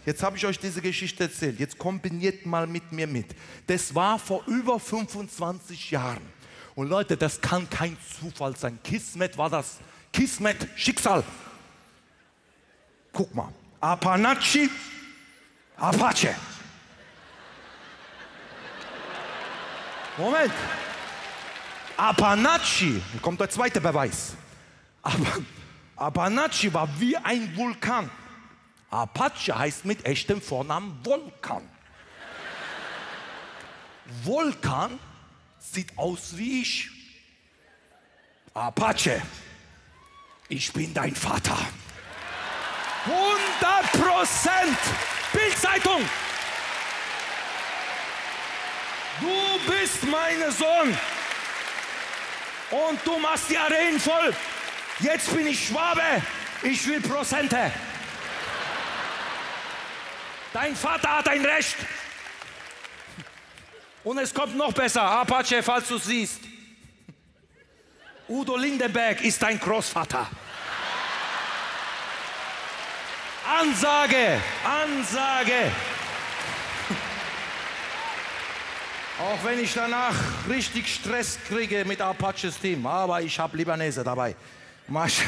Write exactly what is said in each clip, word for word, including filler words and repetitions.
Jetzt habe ich euch diese Geschichte erzählt. Jetzt kombiniert mal mit mir mit. Das war vor über fünfundzwanzig Jahren. Und Leute, das kann kein Zufall sein. Kismet war das. Kismet, Schicksal. Guck mal. Apanachi, Apache. Moment. Apanachi, hier kommt der zweite Beweis. Apanachi war wie ein Vulkan. Apache heißt mit echtem Vornamen Vulkan. Vulkan sieht aus wie ich. Apache, ich bin dein Vater. hundert Prozent Bild-Zeitung. Du bist mein Sohn. Und du machst die Arenen voll. Jetzt bin ich Schwabe. Ich will Prozente. Dein Vater hat ein Recht. Und es kommt noch besser. Apache, falls du es siehst. Udo Lindenberg ist dein Großvater. Ansage, Ansage. Auch wenn ich danach richtig Stress kriege mit Apaches Team. Aber ich habe Libanese dabei. Masch.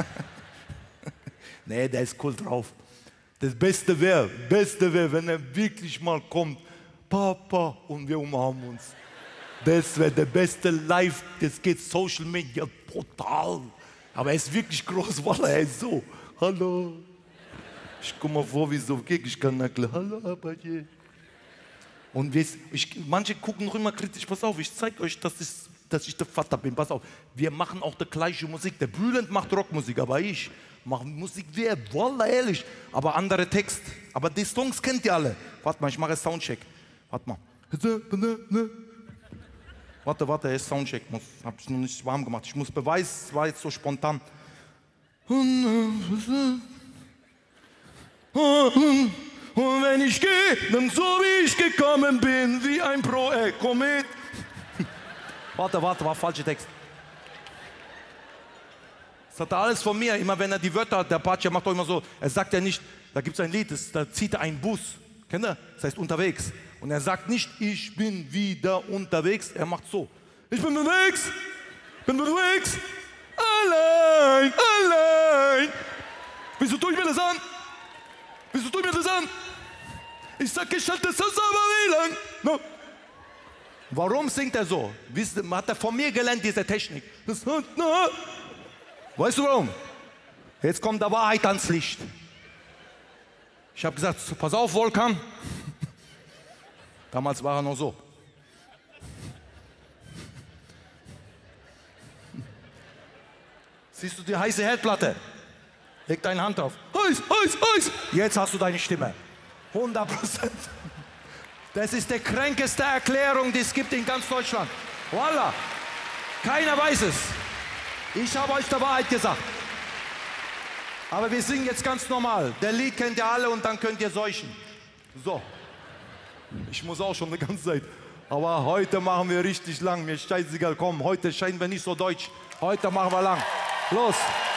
Nee, der ist cool drauf. Das Beste wäre, Beste wäre, wenn er wirklich mal kommt. Papa, und wir umarmen uns. Das wäre der beste Live. Das geht Social Media total. Aber er ist wirklich groß, weil er ist so. Hallo. Ich komme mal vor, wie so ich kann erklären. Hallo, Apache. Und wir, ich, manche gucken noch immer kritisch. Pass auf, ich zeige euch, dass ich, dass ich der Vater bin. Pass auf, wir machen auch die gleiche Musik. Der Bülent macht Rockmusik, aber ich mache Musik wie er. Wallah, ehrlich. Aber andere Text. Aber die Songs kennt ihr alle. Warte mal, ich mache Soundcheck. Warte mal. Warte, warte, er ist Soundcheck. Muss, hab ich noch nicht warm gemacht. Ich muss beweisen, es war jetzt so spontan. Und wenn ich gehe, dann so wie ich gekommen bin, wie ein Pro, äh, Komet. Warte, warte, war falscher Text. Das hat er alles von mir. Immer wenn er die Wörter hat, der Apache macht doch immer so. Er sagt ja nicht, da gibt es ein Lied, das, da zieht er einen Bus. Kennt ihr? Das heißt unterwegs. Und er sagt nicht, ich bin wieder unterwegs. Er macht so. Ich bin unterwegs, bin unterwegs, allein, allein. Wieso tue ich mir das an? Wieso tue ich mir das an? Ich sag, ich halte das aber wie lang? No. Warum singt er so? Wisst, hat er von mir gelernt, diese Technik. Das, no. Weißt du warum? Jetzt kommt der Wahrheit ans Licht. Ich habe gesagt, pass auf, Vulkan. Damals war er noch so. Siehst du die heiße Herdplatte? Leg deine Hand auf. Heiß, heiß, heiß. Jetzt hast du deine Stimme. hundert Prozent. Das ist die kränkeste Erklärung, die es gibt in ganz Deutschland. Voila. Keiner weiß es. Ich habe euch die Wahrheit gesagt. Aber wir singen jetzt ganz normal. Der Lied kennt ihr alle und dann könnt ihr seuchen. So. Ich muss auch schon eine ganze Zeit. Aber heute machen wir richtig lang. Mir scheißegal, komm. Heute scheinen wir nicht so deutsch. Heute machen wir lang. Los.